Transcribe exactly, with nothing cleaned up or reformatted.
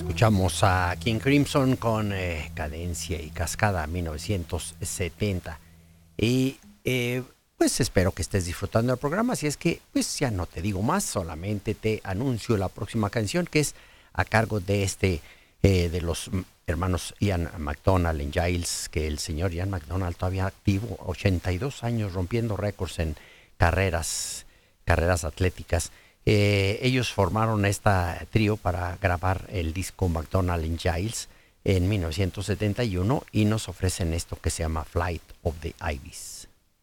Escuchamos a King Crimson con eh, Cadencia y Cascada mil novecientos setenta. Y eh, pues espero que estés disfrutando del programa. Así es que pues ya no te digo más, solamente te anuncio la próxima canción, que es a cargo de este eh, de los hermanos Ian McDonald en Giles, que el señor Ian McDonald todavía activo, ochenta y dos años, rompiendo récords en carreras, carreras atléticas. Eh, ellos formaron esta trío para grabar el disco McDonald and Giles en mil novecientos setenta y uno y nos ofrecen esto que se llama Flight of the Ibis.